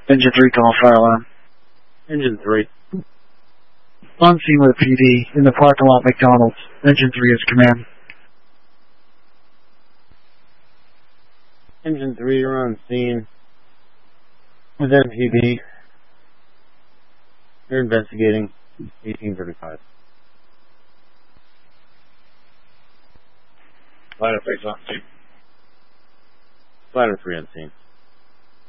Engine 3, call fire alarm. Engine 3. On scene with PD in the parking lot McDonald's. Engine 3 is command. Engine 3, you're on scene with MPD. You're investigating 1835. Ladder 3 on scene. Ladder 3 on scene.